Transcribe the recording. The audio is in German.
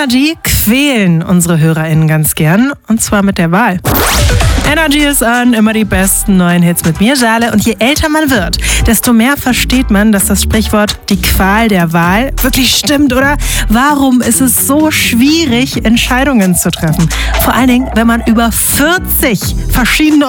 Energy quälen unsere HörerInnen ganz gern, und zwar mit der Wahl. Energy ist an, immer die besten neuen Hits mit mir, Jale. Und je älter man wird, desto mehr versteht man, dass das Sprichwort die Qual der Wahl wirklich stimmt, oder? Warum ist es so schwierig, Entscheidungen zu treffen? Vor allen Dingen, wenn man über 40 verschiedene